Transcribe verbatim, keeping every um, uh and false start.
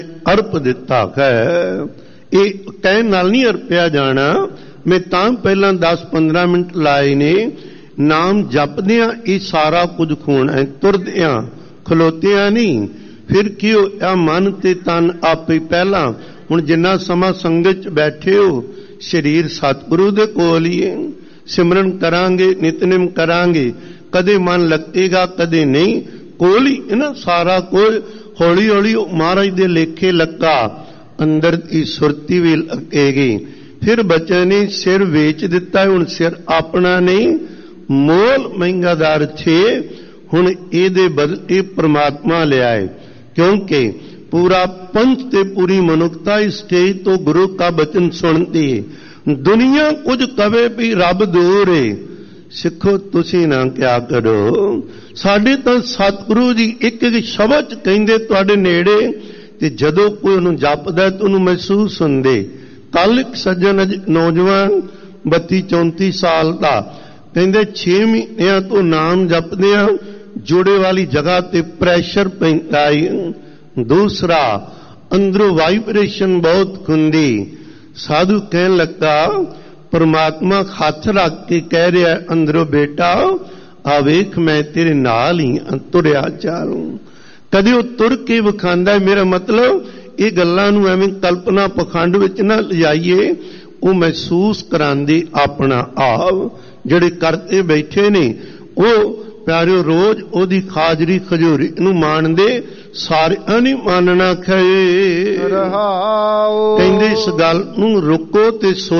ਅਰਪ ਦਿੱਤਾ ਹੈ। ਇਹ ਕਹਿਣ ਨਾਲ ਨਹੀਂ ਅਰਪਿਆ ਜਾਣਾ। ਮੈਂ ਤਾਂ ਪਹਿਲਾਂ ਦਸ ਪੰਦਰਾਂ ਮਿੰਟ ਲਾਏ ਨੇ। ਨਾਮ ਜਪਦਿਆਂ ਇਹ ਸਾਰਾ ਕੁਝ ਖੋਣਾ ਹੈ, ਤੁਰਦਿਆਂ ਖਲੋਤਿਆਂ ਨਹੀਂ। ਫਿਰ ਕੀ ਹੋਇਆ, ਮਨ ਤੇ ਤਨ ਆਪੇ ਪਹਿਲਾਂ। ਹੁਣ ਜਿੰਨਾ ਸਮਾਂ ਸੰਗਤ 'ਚ ਬੈਠੇ ਹੋ, ਸਰੀਰ ਸਤਿਗੁਰੂ ਦੇ ਕੋਲ ਹੀ ਹੈ। ਸਿਮਰਨ ਕਰਾਂਗੇ, ਨਿਤਨੇਮ ਕਰਾਂਗੇ, ਕਦੇ ਮਨ ਲੱਗੇਗਾ ਕਦੇ ਨਹੀਂ, ਕੋਲ ਹੀ ਹੈ ਨਾ ਸਾਰਾ ਕੁਝ। ਹੌਲੀ ਹੌਲੀ ਮਹਾਰਾਜ ਦੇ ਲੇਖੇ ਲੱਗਾ, ਅੰਦਰ ਦੀ ਸੁਰਤੀ ਵੀ ਲੱਗੇਗੀ। ਫਿਰ ਬੱਚੇ ਨੇ ਸਿਰ ਵੇਚ ਦਿੱਤਾ, ਹੁਣ ਸਿਰ ਆਪਣਾ ਨਹੀਂ, ਮੋਲ ਮਹਿੰਗਾਦਾਰ ਛੇ। ਹੁਣ ਇਹਦੇ ਬਦਲੇ ਪ੍ਰਮਾਤਮਾ ਲਿਆਏ, ਕਿਉਂਕਿ ਪੂਰਾ ਪੰਥ ਤੇ ਪੂਰੀ ਮਨੁੱਖਤਾ ਇਸ ਸਟੇਜ ਤੋਂ ਗੁਰੂ ਕਾ ਬਚਨ ਸੁਣਦੀ ਹੈ। ਦੁਨੀਆ ਕੁਝ ਕਵੇ ਵੀ ਰੱਬ ਦੂਰ ਏ, ਸਿੱਖੋ ਤੁਸੀਂ ਨਾ ਕਿਆ ਕਰੋ। ਸਾਡੇ ਤਾਂ ਸਤਿਗੁਰੂ ਜੀ ਇੱਕ ਇੱਕ ਸ਼ਬਦ ਕਹਿੰਦੇ ਤੁਹਾਡੇ ਨੇੜੇ, ਤੇ ਜਦੋਂ ਕੋਈ ਉਹਨੂੰ ਜਪਦਾ ਤਾਂ ਉਹਨੂੰ ਮਹਿਸੂਸ ਹੁੰਦੇ। ਕੱਲ ਇੱਕ ਸੱਜਣ ਨੌਜਵਾਨ ਬੱਤੀ ਚੌਂਤੀ ਸਾਲ ਦਾ ਕਹਿੰਦੇ ਛੇ ਮਹੀਨਿਆਂ ਤੋਂ ਨਾਮ ਜਪਦਿਆਂ ਜੋੜੇ ਵਾਲੀ ਜਗ੍ਹਾ ਤੇ ਪ੍ਰੈਸ਼ਰ ਪੈਂਦਾ ਹੈ। ਦੂਸਰਾ, ਅੰਦਰੋਂ ਵਾਈਬ੍ਰੇਸ਼ਨ ਬਹੁਤ ਹੁੰਦੀ। ਸਾਧੂ ਕਹਿਣ ਲੱਗਾ, ਪਰਮਾਤਮਾ ਹੱਥ ਰੱਖ ਕੇ ਕਹਿ ਰਿਹਾ ਅੰਦਰੋਂ, ਬੇਟਾ ਆ ਵੇਖ ਮੈਂ ਤੇਰੇ ਨਾਲ ਹੀ ਤੁਰਿਆ ਚਾਲੂ। ਕਦੇ ਉਹ ਤੁਰ ਕੇ ਵਿਖਾਂਦਾ। ਮੇਰਾ ਮਤਲਬ ਇਹ ਗੱਲਾਂ ਨੂੰ ਐਵੇਂ ਕਲਪਨਾ ਪਖੰਡ ਵਿੱਚ ਨਾ ਲਿਜਾਈਏ, ਉਹ ਮਹਿਸੂਸ ਕਰਾਂਦੇ ਆਪਣਾ ਆਪ। ਜਿਹੜੇ ਕਰਦੇ ਬੈਠੇ ਨੇ ਉਹ ਪਿਆਰਿਓ ਰੋਜ਼ ਉਹਦੀ ਖਾਜਰੀ ਖਜੂਰੀ ਨੂੰ ਮਾਣਦੇ, ਸਾਰਿਆਂ ਨਹੀਂ ਮਾਨਣਾ ਖਏ। ਕਹਿੰਦੇ ਇਸ ਗੱਲ ਨੂੰ ਰੁਕੋ ਤੇ ਸੋ